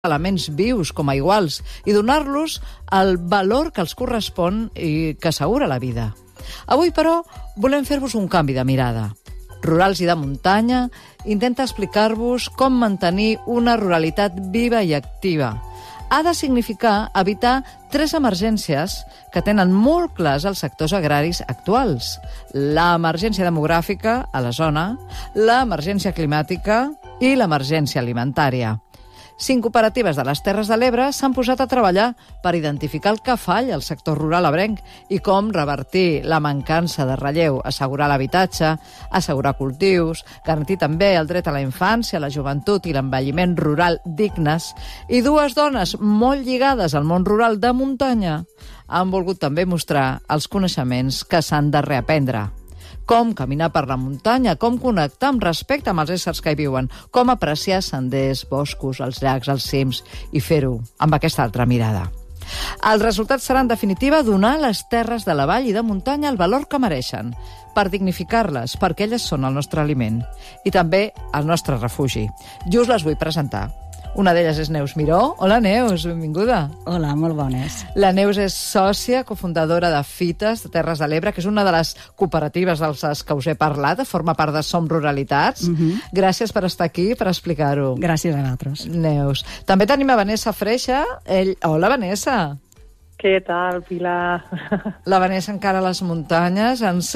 elements vius com a iguals i donar-los el valor que els correspon i que assegura la vida. Avui, però, volem fer-vos un canvi de mirada. Rurals i de muntanya intenta explicar-vos com mantenir una ruralitat viva i activa. Ha de significar evitar 3 emergències que tenen molt clars els sectors agraris actuals. L'emergència demogràfica a la zona, l'emergència climàtica i l'emergència alimentària. 5 cooperatives de les Terres de l'Ebre s'han posat a treballar per identificar el que falla al sector rural ebrenc i com revertir la mancança de relleu, assegurar l'habitatge, assegurar cultius, garantir també el dret a la infància, la joventut i l'envelliment rural dignes. I 2 dones molt lligades al món rural de muntanya han volgut també mostrar els coneixements que s'han de reaprendre. Com caminar per la muntanya, com connectar amb respecte amb els éssers que hi viuen, com apreciar senders, boscos, els llacs, els cims, i fer-ho amb aquesta altra mirada. El resultat serà, en definitiva, donar a les terres de la vall i de muntanya el valor que mereixen, per dignificar-les, perquè elles són el nostre aliment i també el nostre refugi. Jo us les vull presentar. Una d'elles és Neus Miró. Hola, Neus, benvinguda. Hola, molt bones. La Neus és sòcia, cofundadora de Fites, de Terres de l'Ebre, que és una de les cooperatives dels que us he parlat, forma part de Som Ruralitats. Gràcies per estar aquí, per explicar-ho. Gràcies a vosaltres. Neus. També tenim a Vanessa Freixa. Hola, Vanessa. Què tal, Pilar? La Vanessa encara a les muntanyes. Ens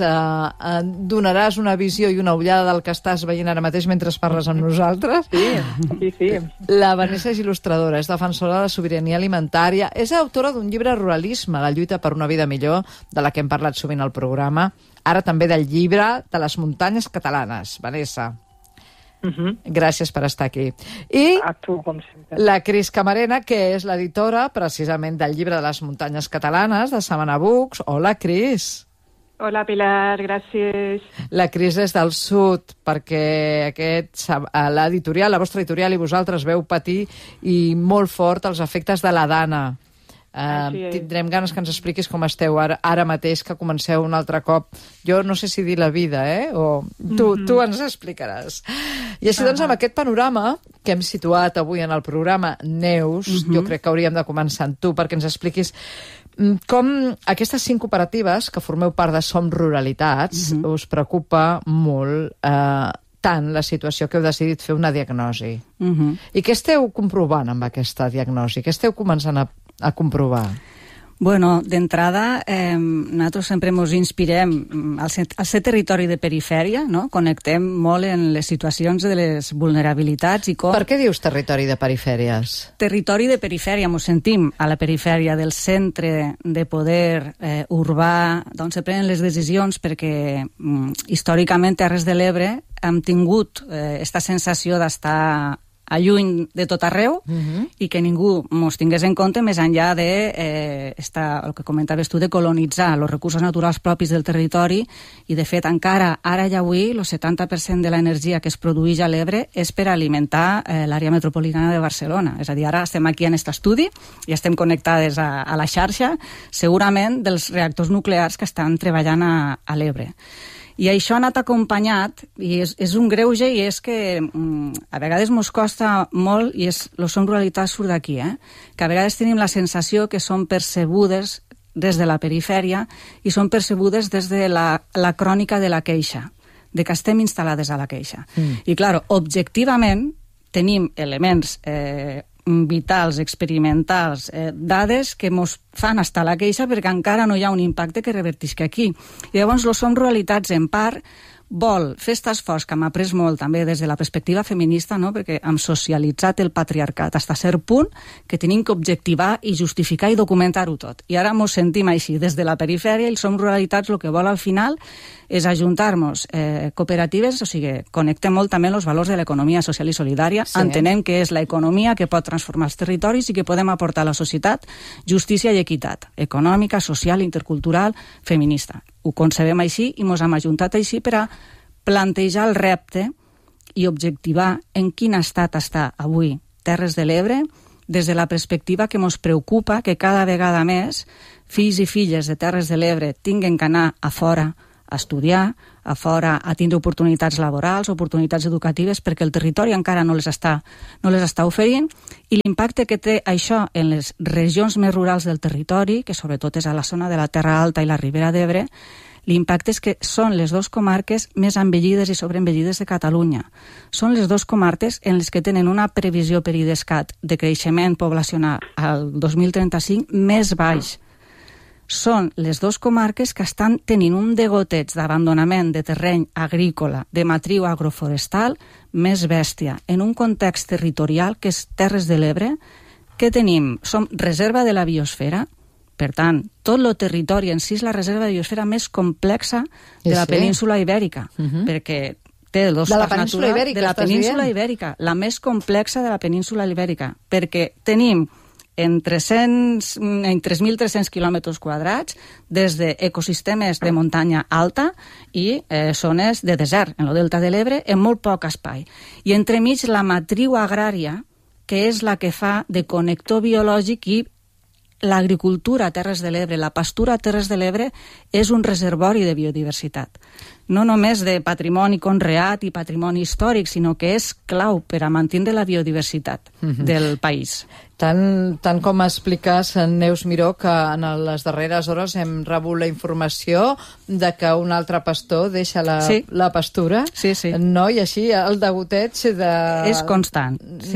donaràs una visió i una ullada del que estàs veient ara mateix mentre parles amb nosaltres? Sí. La Vanessa és il·lustradora, és defensora de la sobirania alimentària, és autora d'un llibre Ruralisme, la lluita per una vida millor, de la que hem parlat sovint al programa, ara també del llibre de les muntanyes catalanes. Vanessa. Gràcies per estar aquí. I a tu, com sempre. La Cris Camarena, que és l'editora precisament del llibre de les muntanyes catalanes de Setmana Books. Hola, Cris. Hola, Pilar, gràcies. La Cris és del sud, perquè l'editorial, la vostra editorial i vosaltres veu patir i molt fort els efectes de la dana. Tindrem ganes que ens expliquis com esteu ara mateix, que comenceu un altre cop. Jo no sé si dir la vida, o tu ens explicaràs. I així doncs, amb aquest panorama que hem situat avui en el programa, Neus, jo crec que hauríem de començar amb tu, perquè ens expliquis com aquestes 5 cooperatives que formeu part de Som Ruralitats us preocupa molt tant la situació que heu decidit fer una diagnosi. I què esteu comprovant amb aquesta diagnosi? Què esteu començant a comprovar? Bueno, d'entrada, nosaltres sempre ens inspirem al ser territori de perifèria, no? Connectem molt en les situacions de les vulnerabilitats i com... Per què dius territori de perifèries? Territori de perifèria, ens sentim a la perifèria del centre de poder urbà, d'on se prenen les decisions, perquè històricament Terres de l'Ebre hem tingut aquesta sensació d'estar lluny de tot arreu i que ningú ens tingués en compte més enllà de el que comentaves tu, de colonitzar els recursos naturals propis del territori. I de fet encara ara i avui el 70% de l'energia que es produeix a l'Ebre és per alimentar l'àrea metropolitana de Barcelona. És a dir, ara estem aquí en aquest estudi i estem connectades a la xarxa, segurament dels reactors nuclears que estan treballant a l'Ebre. I això ha anat acompanyat, i és un greuge, i és que a vegades ens costa molt, i Som Ruralitats surt d'aquí, que a vegades tenim la sensació que són percebudes des de la perifèria i són percebudes des de la crònica de la queixa, de que estem instal·lades a la queixa. I, clar, objectivament tenim elements vitals, experimentals, dades que ens fan estar a la queixa perquè encara no hi ha un impacte que revertisca aquí. I llavors, Som Ruralitats, en part, vol fer aquest esforç que m'ha après molt també des de la perspectiva feminista, no? Perquè hem socialitzat el patriarcat fins a cert punt que tenim que objectivar i justificar i documentar-ho tot. I ara ens sentim així, des de la perifèria, i Som Ruralitats el que vol al final és ajuntar-nos cooperatives, o sigui, connectem molt també els valors de l'economia social i solidària, entenem que és l'economia que pot transformar els territoris i que podem aportar a la societat justícia i equitat, econòmica, social, intercultural, feminista. Ho concebem així i ens hem ajuntat així per a plantejar el repte i objectivar en quin estat està avui Terres de l'Ebre des de la perspectiva que ens preocupa que cada vegada més fills i filles de Terres de l'Ebre tinguin que anar a fora a estudiar, a fora a tindre oportunitats laborals, oportunitats educatives, perquè el territori encara no les està oferint, i l'impacte que té això en les regions més rurals del territori, que sobretot és a la zona de la Terra Alta i la Ribera d'Ebre, l'impacte és que són les dues comarques més envellides i sobreenvellides de Catalunya. Són les dues comarques en les que tenen una previsió per IDESCAT de creixement poblacional al 2035 més baix. Són les dues comarques que estan tenint un degoteig d'abandonament de terreny agrícola, de matriu agroforestal, més bèstia, en un context territorial que és Terres de l'Ebre, que tenim, som reserva de la biosfera. Per tant, tot el territori en si és la reserva de biosfera més complexa de la península ibèrica, perquè té dos parts naturals de la península ibèrica, la més complexa de la península ibèrica, perquè tenim en 3.300 quilòmetres quadrats des d'ecosistemes de muntanya alta i zones de desert, en el delta de l'Ebre, en molt poc espai. I entremig la matriu agrària, que és la que fa de connector biològic, i l'agricultura a Terres de l'Ebre, la pastura a Terres de l'Ebre, és un reservori de biodiversitat. No només de patrimoni conreat i patrimoni històric, sinó que és clau per a mantenir la biodiversitat del país. Tant com expliques, Neus Miró, que en les darreres hores hem rebut la informació de que un altre pastor deixa la pastura, no? I així el degoteig és constant,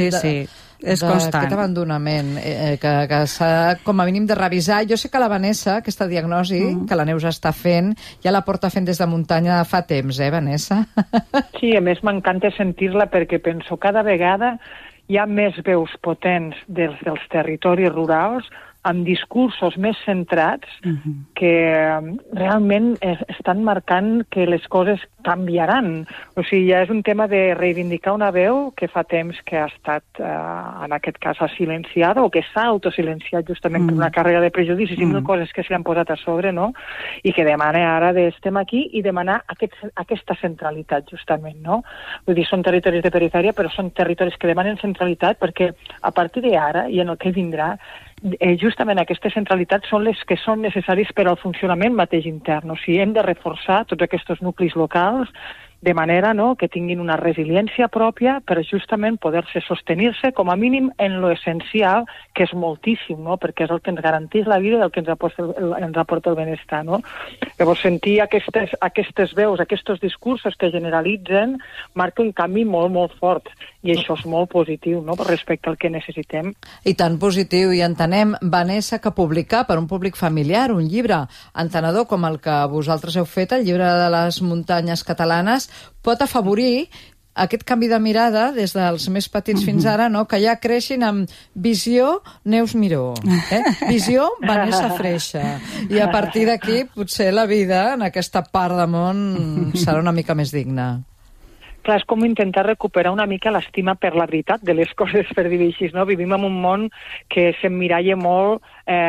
és constant. Aquest abandonament que s'ha com a mínim de revisar. Jo sé que la Vanessa, aquesta diagnosi que la Neus està fent, ja la porta fent des de muntanya fa temps, Vanessa? Sí, a més m'encanta sentir-la perquè penso cada vegada hi ha més veus potents dels territoris rurals amb discursos més centrats que realment estan marcant que les coses canviaran. O sigui, ja és un tema de reivindicar una veu que fa temps que ha estat, en aquest cas, silenciada o que s'ha autosilenciat justament per una càrrega de prejudicis i mil coses que s'hi han posat a sobre, no? I que demana ara d'estem aquí i demanar aquesta centralitat, justament, no? Vull dir, són territoris de perifèria, però són territoris que demanen centralitat perquè a partir d'ara i en el que vindrà, justament aquestes centralitats són les que són necessaris per al funcionament mateix intern. O sigui, hem de reforçar tots aquests nuclis locals de manera que tinguin una resiliència pròpia per justament poder-se sostenir-se com a mínim en lo essencial, que és moltíssim, no? Perquè és el que ens garanteix la vida i el que ens aporta el benestar. No? Llavors, sentir aquestes veus, aquests discursos que generalitzen, marca un canvi molt, molt fort. I això és molt positiu, no?, respecte al que necessitem. I tan positiu, i entenem, Vanessa, que publicar per un públic familiar un llibre entenedor com el que vosaltres heu fet, el llibre de les muntanyes catalanes, pot afavorir aquest canvi de mirada des dels més petits fins ara, no?, que ja creixin amb visió Neus Miró, visió Vanessa Freixa. I a partir d'aquí, potser la vida en aquesta part del món serà una mica més digna. Clar, és com intentar recuperar una mica l'estima per la veritat de les coses, per dir-ho així, no? Vivim en un món que s'emmiralla molt,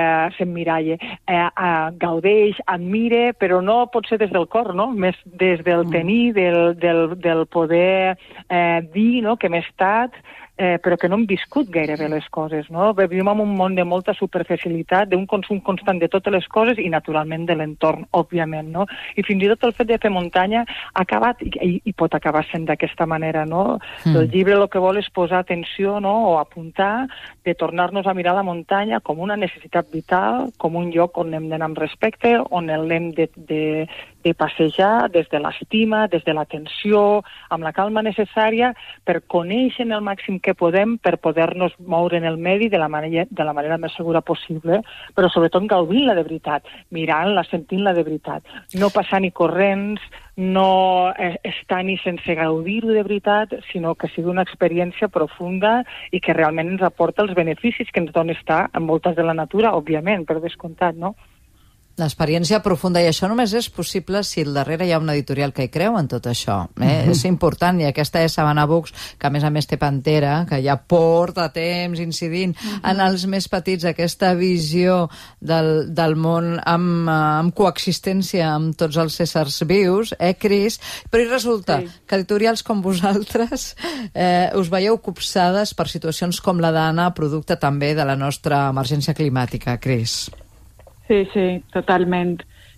gaudeix, admira, però no pot ser des del cor, no? Més des del tenir, del poder dir, no?, que hem estat, però que no hem viscut gairebé les coses, no? Vivim en un món de molta superficialitat, d'un consum constant de totes les coses i, naturalment, de l'entorn, òbviament, no? I fins i tot el fet de fer muntanya ha acabat, i pot acabar sent d'aquesta manera, no? El llibre el que vol és posar atenció, no?, o apuntar de tornar-nos a mirar la muntanya com una necessitat vital, com un lloc on hem d'anar amb respecte, on l'hem de passejar des de l'estima, des de l'atenció, amb la calma necessària per conèixer el màxim que podem per poder-nos moure en el medi de la manera més segura possible, però sobretot gaudint-la de veritat, mirant-la, sentint-la de veritat. No passar ni corrents, no estar ni sense gaudir-ho de veritat, sinó que sigui una experiència profunda i que realment ens aporta els beneficis que ens dona estar envoltats de la natura, òbviament, per descomptat, no? L'experiència profunda, i això només és possible si al darrere hi ha una editorial que hi creu en tot això. És important, i aquesta és Savannah Books, que a més té Pantera, que ja porta temps incidint en els més petits, aquesta visió del món amb coexistència amb tots els éssers vius, Cris? Però hi resulta que editorials com vosaltres us veieu copsades per situacions com la d'Anna, producte també de la nostra emergència climàtica, Cris. Sí, totalment.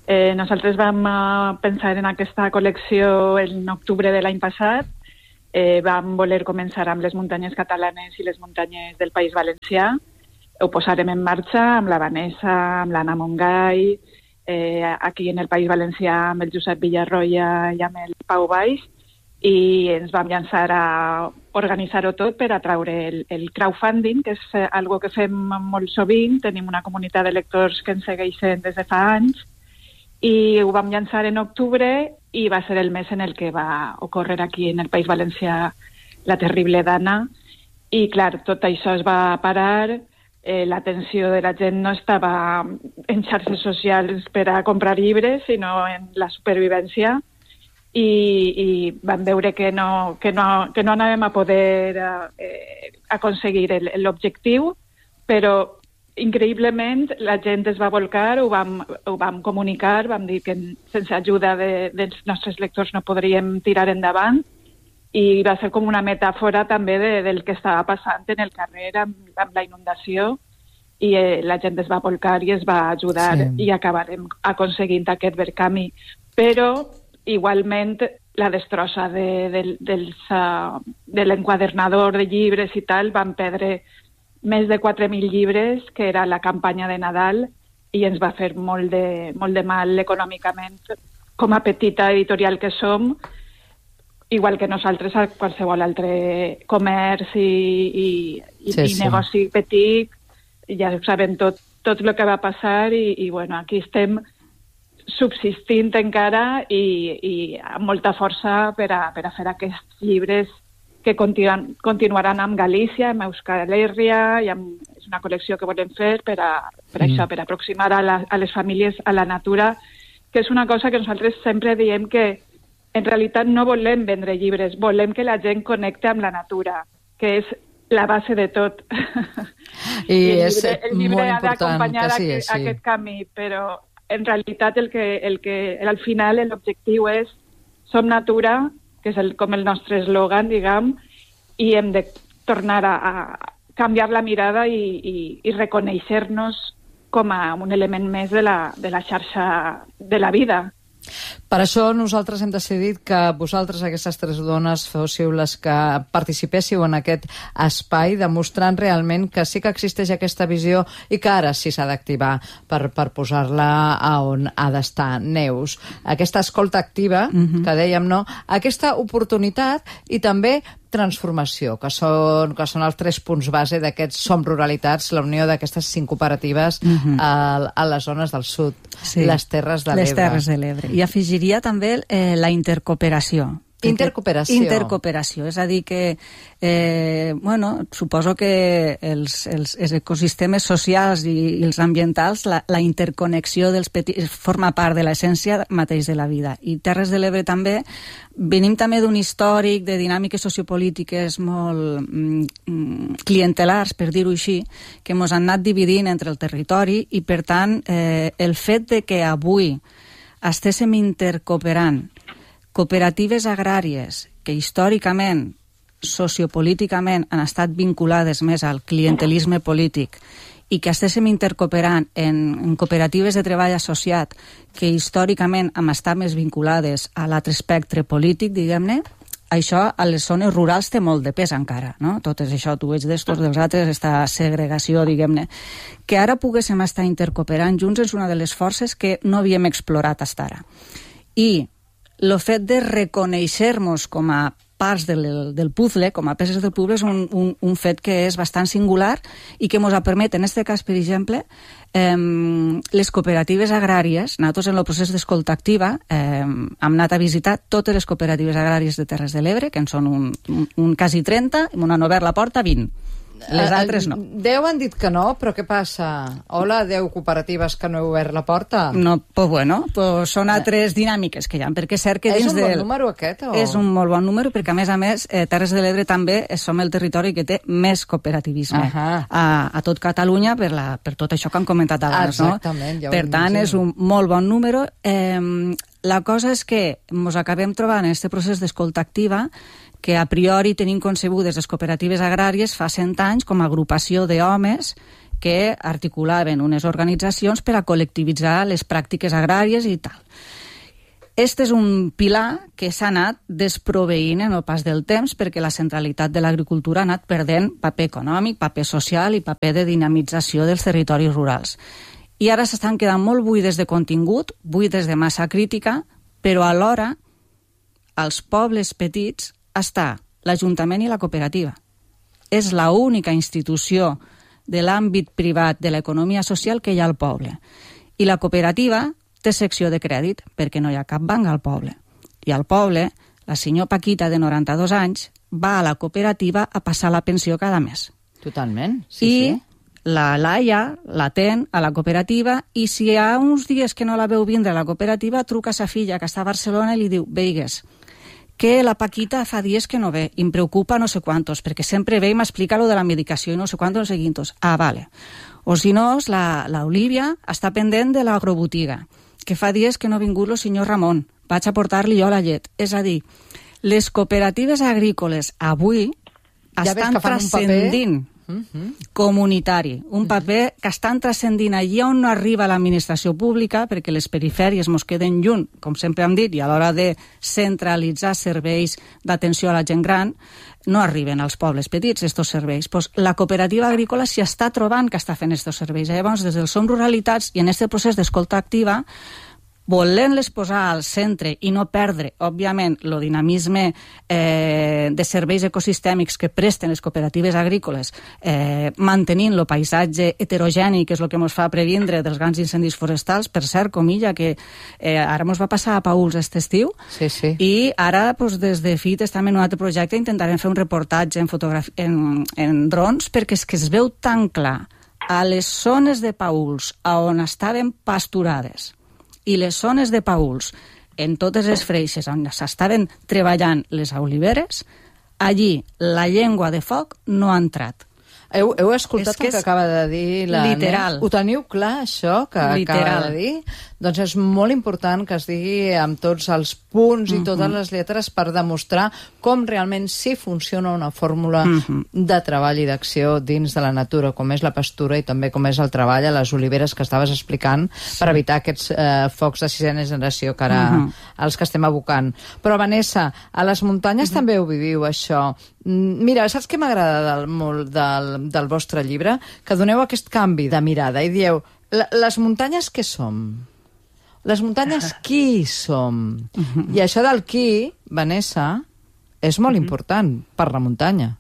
Nosaltres vam pensar en aquesta col·lecció en octubre de l'any passat. Vam voler començar amb les muntanyes catalanes i les muntanyes del País Valencià. Ho posarem en marxa amb la Vanessa, amb l'Anna Montgai, aquí en el País Valencià amb el Josep Villarroya i amb el Pau Baix, i ens vam llançar a organitzar-ho tot per atraure el crowdfunding, que és algo que fem molt sovint. Tenim una comunitat de lectors que ens segueixen des de fa anys, i ho vam llançar en octubre, i va ser el mes en el que va ocórrer aquí en el País Valencià la terrible Dana, i clar, tot això es va parar. L'atenció de la gent no estava en xarxes socials per a comprar llibres, sinó en la supervivència, i vam veure que no anàvem a poder aconseguir l'objectiu, però increïblement la gent es va volcar, ho vam comunicar, vam dir que sense ajuda dels nostres lectors no podríem tirar endavant, i va ser com una metàfora també del que estava passant en el carrer amb la inundació, i la gent es va volcar i es va ajudar, i acabarem aconseguint aquest vercamí. Però igualment la destrossa de l'enquadernador de llibres i tal, van perdre més de 4.000 llibres, que era la campanya de Nadal, i ens va fer molt de mal econòmicament, com a petita editorial que som, igual que nosaltres a qualsevol altre comerç i negoci petit. Ja ho sabem tot el que va passar, i bueno, aquí estem subsistint encara i amb molta força per a fer aquests llibres que continuaran amb Galícia, amb Euskal Herria, i és una col·lecció que volem fer per això, per aproximar a les famílies a la natura, que és una cosa que nosaltres sempre diem que en realitat no volem vendre llibres, volem que la gent connecte amb la natura, que és la base de tot. I és el llibre molt ha d'acompanyar important que aquest camí, però en realitat el que al final l'objectiu és som natura, que és com el nostre eslògan, diguem, i hem de tornar a canviar la mirada i reconèixer-nos com a un element més de la xarxa de la vida. Per això nosaltres hem decidit que vosaltres, aquestes tres dones, fóssiu les que participéssiu en aquest espai, demostrant realment que sí que existeix aquesta visió i que ara sí s'ha d'activar per posar-la a on ha d'estar. Neus, aquesta escolta activa, que dèiem, no? Aquesta oportunitat i també transformació, que són els 3 punts base d'aquests Som Ruralitats, la unió d'aquestes 5 cooperatives a les zones del sud, les Terres de l'Ebre. Les Terres de l'Ebre. I afegiria també la intercooperació. Intercooperació, és a dir que suposo que els ecosistemes socials i els ambientals, la interconnexió dels petits forma part de l'essència mateix de la vida. I Terres de l'Ebre també, venim també d'un històric de dinàmiques sociopolítiques molt clientelars, per dir-ho així, que ens han anat dividint entre el territori, i per tant el fet de que avui estéssim intercooperant cooperatives agràries que històricament, sociopolíticament, han estat vinculades més al clientelisme polític, i que estéssim intercooperant en cooperatives de treball associat que històricament han estat més vinculades a l'altre espectre polític, diguem-ne, això a les zones rurals té molt de pes encara, no? Tot és això, tu ets d'estos, dels altres, aquesta segregació, diguem-ne. Que ara poguéssim estar intercooperant junts és una de les forces que no havíem explorat fins ara. I el fet de reconèixer-nos com a parts del puzzle, com a peces del puzzle, és un fet que és bastant singular i que ens permet, en aquest cas, per exemple, les cooperatives agràries. Nosaltres, en el procés d'escolta activa, hem anat a visitar totes les cooperatives agràries de Terres de l'Ebre, que en són un quasi 30, i m'han obert la porta 20. Les altres no. 10 han dit que no, però què passa? Hola, 10 cooperatives que no heu obert la porta? No, pues són altres dinàmiques que hi ha, perquè és cert que dins del... És un bon número aquest? O... És un molt bon número, perquè a més, Terres de l'Ebre també som el territori que té més cooperativisme a tot Catalunya per tot això que han comentat abans. Exactament, no? Per tant, és un molt bon número. La cosa és que ens acabem trobant en aquest procés d'escolta activa que a priori tenim concebudes les cooperatives agràries fa 100 anys com a agrupació d'homes que articulaven unes organitzacions per a col·lectivitzar les pràctiques agràries i tal. Este és un pilar que s'ha anat desproveint en el pas del temps perquè la centralitat de l'agricultura ha anat perdent paper econòmic, paper social i paper de dinamització dels territoris rurals. I ara s'estan quedant molt buides de contingut, buides de massa crítica, però alhora als pobles petits està l'Ajuntament i la cooperativa. És l'única institució de l'àmbit privat de l'economia social que hi ha al poble. I la cooperativa té secció de crèdit, perquè no hi ha cap banc al poble. I al poble, la senyora Paquita, de 92 anys, va a la cooperativa a passar la pensió cada mes. Totalment, sí. La Laia l'atén a la cooperativa i si hi ha uns dies que no la veu vindre a la cooperativa, truca a sa filla, que està a Barcelona, i li diu: veigues, que la Paquita fa dies que no ve, i em preocupa no sé quantos, perquè sempre ve i m'explica lo de la medicació i no sé quantos, no sé quintos. Ah, vale. O si no, la Olívia està pendent de l'agrobotiga, que fa dies que no ha vingut el senyor Ramon, vaig a portar-li jo la llet. És a dir, les cooperatives agrícoles avui estan transcendint comunitari, un paper que estan transcendint allí on no arriba l'administració pública, perquè les perifèries mos queden lluny, com sempre hem dit, i a l'hora de centralitzar serveis d'atenció a la gent gran, no arriben als pobles petits estos serveis. Pues la cooperativa agrícola s'hi està trobant que està fent estos serveis. Llavors, des del Som Ruralitats i en aquest procés d'escolta activa, volent-les posar al centre i no perdre, òbviament, el dinamisme de serveis ecosistèmics que presten les cooperatives agrícoles, mantenint el paisatge heterogènic, que és el que ens fa previndre dels grans incendis forestals. Per cert, comilla, que ara ens va passar a Pauls aquest estiu, i ara, des de FIT, estem en un altre projecte, intentarem fer un reportatge en drons, perquè és que es veu tan clar a les zones de Pauls on estaven pasturades i les zones de Pauls, en totes les freixes on s'estaven treballant les oliveres, allí la llengua de foc no ha entrat. Heu escoltat el que acaba de dir la literal. Ho teniu clar, això que acaba de dir? Doncs és molt important que es digui amb tots els punts i totes les lletres per demostrar com realment sí funciona una fórmula de treball i d'acció dins de la natura, com és la pastura i també com és el treball a les oliveres que estaves explicant, per evitar aquests focs de sisena generació que ara els que estem abocant. Però, Vanessa, a les muntanyes també ho viviu, això. Mira, saps què m'agrada molt del vostre llibre? Que doneu aquest canvi de mirada i dieu, les muntanyes què som? Les muntanyes qui som? I això del qui, Vanessa, és molt important per la muntanya.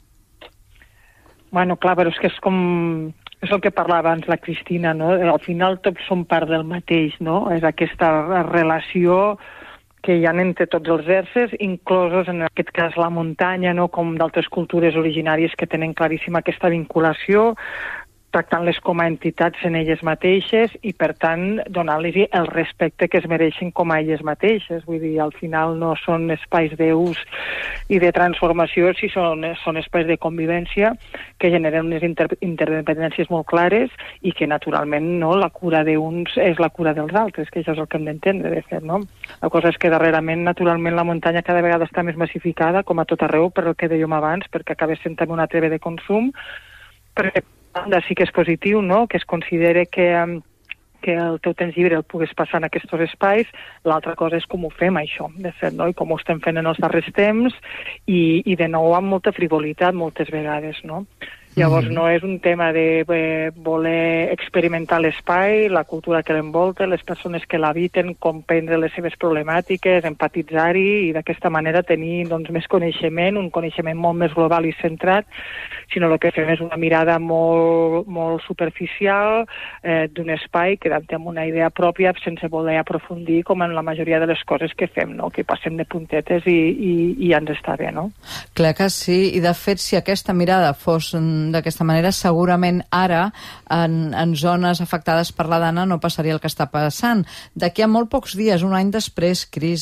Bueno, clar, però és que és com... És el que parlava abans la Cristina, no? Al final tots som part del mateix, no? És aquesta relació que hi ha entre tots els éssers, inclosos en aquest cas la muntanya, no? Com d'altres cultures originàries que tenen claríssima aquesta vinculació, tractant-les com a entitats en elles mateixes i, per tant, donar-los el respecte que es mereixen com a elles mateixes. Vull dir, al final no són espais d'ús i de transformació, si són espais de convivència que generen unes interdependències molt clares i que, naturalment, no, la cura d'uns és la cura dels altres, que això és el que hem d'entendre, de fet, no? La cosa és que, darrerament, naturalment, la muntanya cada vegada està més massificada, com a tot arreu, per el que dèiem abans, perquè acaba sent també una treva de consum, perquè sí que és positiu, no?, que es considere que el teu temps llibre el puguis passar en aquests espais. L'altra cosa és com ho fem, això, de fet, no?, i com ho estem fent en els darrers temps, i de nou amb molta frivolitat moltes vegades, no? Llavors no és un tema de voler experimentar l'espai, la cultura que l'envolta, les persones que l'habiten, comprendre les seves problemàtiques, empatitzar-hi i d'aquesta manera tenir més coneixement, un coneixement molt més global i centrat, sinó el que fem és una mirada molt, molt superficial d'un espai, quedant amb una idea pròpia sense voler aprofundir com en la majoria de les coses que fem, no? Que passem de puntetes i ja ens està bé, no? Clar que sí, i de fet si aquesta mirada fos d'aquesta manera, segurament ara en zones afectades per la dana no passaria el que està passant. D'aquí a molt pocs dies, un any després, Cris,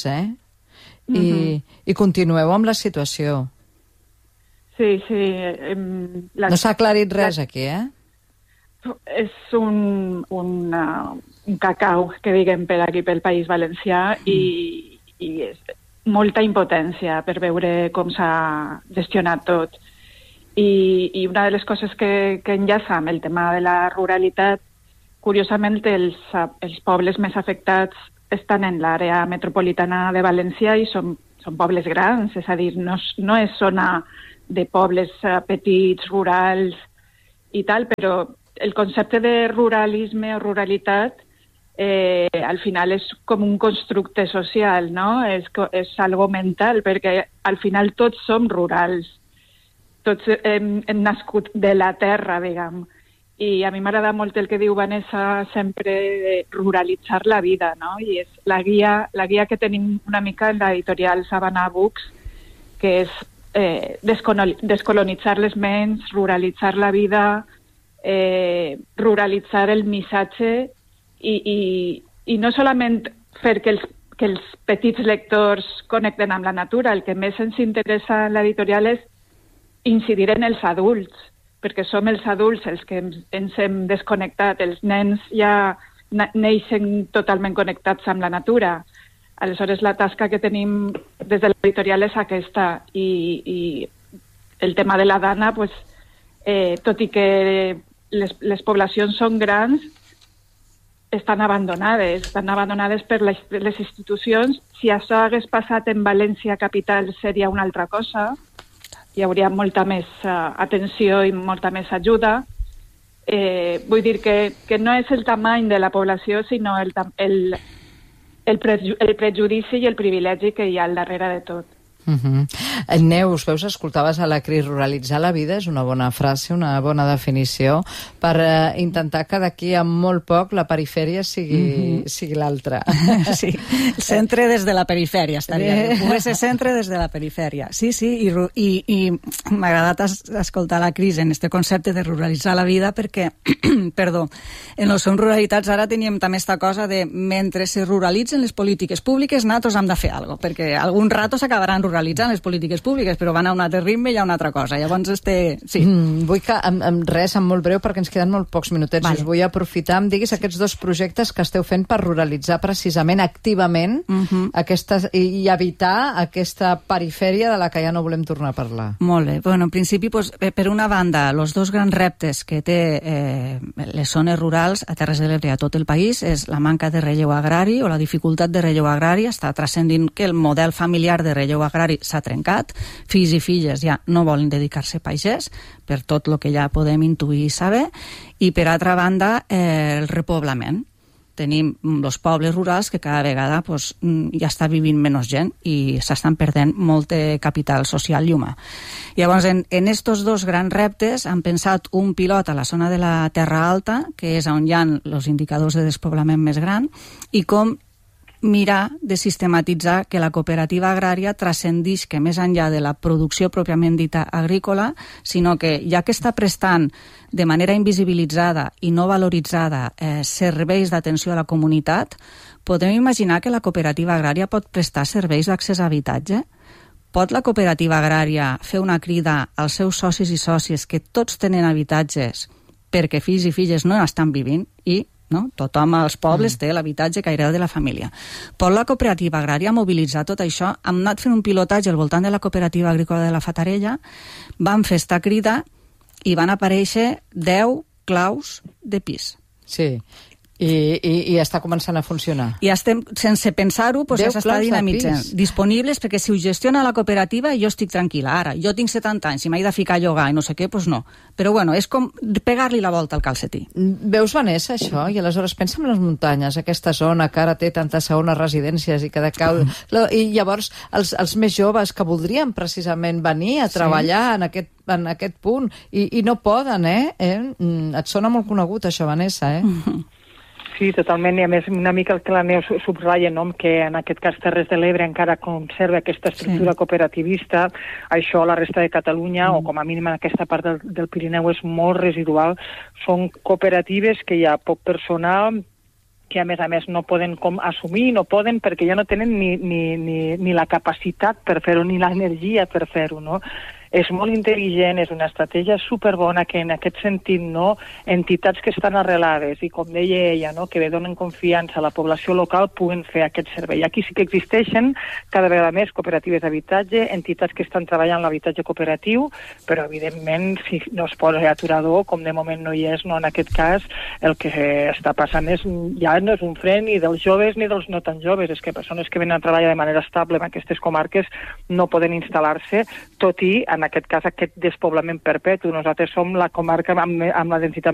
I continueu amb la situació. Sí. No s'ha aclarit res aquí, És un cacau, que diguem, per aquí, pel País Valencià, i és molta impotència per veure com s'ha gestionat tot. I una de les coses que enllaça amb el tema de la ruralitat, curiosament els pobles més afectats estan en l'àrea metropolitana de València i són pobles grans, és a dir, no és zona de pobles petits, rurals i tal, però el concepte de ruralisme o ruralitat al final és com un constructe social, no? És algo mental, perquè al final tots som rurals, tots hem nascut de la terra, diguem. I a mi m'agrada molt el que diu Vanessa sempre de ruralitzar la vida, no? I és la guia que tenim una mica en l'editorial Savannah Books, que és descolonitzar les ments, ruralitzar la vida, ruralitzar el missatge i no solament fer que els petits lectors connecten amb la natura, el que més ens interessa en l'editorial és incidir en els adults, perquè som els adults els que ens hem desconnectat, els nens ja neixen totalment connectats amb la natura. Aleshores, la tasca que tenim des de l'editorial és aquesta, i el tema de la dana, pues, tot i que les poblacions són grans, estan abandonades per les institucions. Si això hagués passat en València capital seria una altra cosa, hi hauria molta més atenció i molta més ajuda. Vull dir que no és el tamany de la població, sinó el prejudici i el privilegi que hi ha al darrere de tot. Neus, veus, escoltaves a la Cris, ruralitzar la vida és una bona frase, una bona definició per intentar que d'aquí a molt poc la perifèria sigui l'altra. Sí, el centre des de la perifèria estaria bé, poder ser centre des de la perifèria. Sí, i m'ha agradat escoltar la Cris en este concepte de ruralitzar la vida perquè, perdó, en les ruralitats ara teníem també esta cosa de mentre se ruralitzen les polítiques públiques nosaltres hem de fer alguna cosa, perquè algun rato s'acabaran ruralitzant les polítiques públiques, però van a un altre ritme i a una altra cosa. Llavors, sí. Vull que, en molt breu, perquè ens queden molt pocs minutets, us vull aprofitar, em diguis aquests dos projectes que esteu fent per ruralitzar precisament, activament, i evitar aquesta perifèria de la que ja no volem tornar a parlar. Molt bé. Bueno, en principi, per una banda, els dos grans reptes que té les zones rurals a Terres de l'Ebre a tot el país és la manca de relleu agrari o la dificultat de relleu agrari. Està transcendint que el model familiar de relleu agrari s'ha trencat, fills i filles ja no volen dedicar-se a pagès per tot el que ja podem intuir i saber, i per altra banda el repoblament. Tenim els pobles rurals que cada vegada ja està vivint menys gent i s'estan perdent molt capital social i humà. Llavors, en estos dos grans reptes han pensat un pilot a la zona de la Terra Alta, que és on hi ha els indicadors de despoblament més gran, i com mirar de sistematitzar que la cooperativa agrària transcendix que més enllà de la producció pròpiament dita agrícola, sinó que ja que està prestant de manera invisibilitzada i no valoritzada serveis d'atenció a la comunitat, podem imaginar que la cooperativa agrària pot prestar serveis d'accés a habitatge? Pot la cooperativa agrària fer una crida als seus socis i sòcies que tots tenen habitatges perquè fills i filles no estan vivint i tothom als pobles té l'habitatge que hereda de la família. Pot la cooperativa agrària mobilitzar tot això? Hem anat fent un pilotatge al voltant de la cooperativa agrícola de la Fatarella, vam fer esta crida i van aparèixer 10 claus de pis. Sí, i està començant a funcionar. I estem, sense pensar-ho, ja s'està dinamitzant. Disponibles, perquè si ho gestiona la cooperativa jo estic tranquil·la. Ara, jo tinc 70 anys, si m'he de ficar a llogar i no sé què, doncs no. Però bueno, és com pegar-li la volta al calcetí. Veus, Vanessa, això? I aleshores pensa en les muntanyes, aquesta zona que ara té tantes segones residències i que decau... I llavors els més joves que voldrien precisament venir a treballar en aquest punt i no poden, Et sona molt conegut això, Vanessa, Sí, totalment, i a més una mica el que la Neus subratlla, no? Que en aquest cas Terres de l'Ebre encara conserva aquesta estructura cooperativista, això a la resta de Catalunya, o com a mínim en aquesta part del Pirineu, és molt residual. Són cooperatives que hi ha poc personal, que a més no poden assumir, no poden perquè ja no tenen ni la capacitat per fer-ho, ni l'energia per fer-ho, no? és molt intel·ligent, és una estratègia superbona que en aquest sentit, no, entitats que estan arrelades i com deia ella, no, que donen confiança a la població local puguen fer aquest servei. Aquí sí que existeixen cada vegada més cooperatives d'habitatge, entitats que estan treballant l'habitatge cooperatiu, però evidentment si no es posa aturador, com de moment no hi és, no, en aquest cas el que està passant ja no és un fre ni dels joves ni dels no tan joves, és que persones que venen a treballar de manera estable en aquestes comarques no poden instal·lar-se, tot i en aquest cas aquest despoblament perpetu. Nosaltres som la comarca amb la densitat